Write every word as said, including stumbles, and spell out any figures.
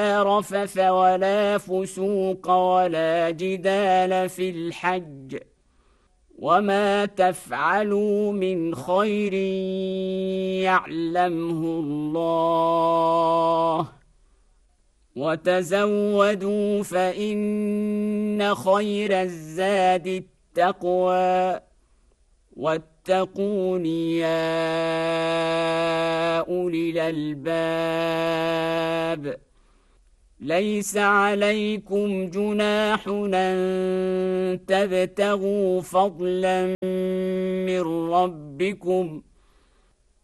رفث ولا فسوق ولا جدال في الحج، وما تفعلوا من خير يعلمه الله، وتزودوا فإن خير الزاد التقوى، واتقون يا أولي الألباب. ليس عليكم جناح أن تبتغوا فضلا من ربكم،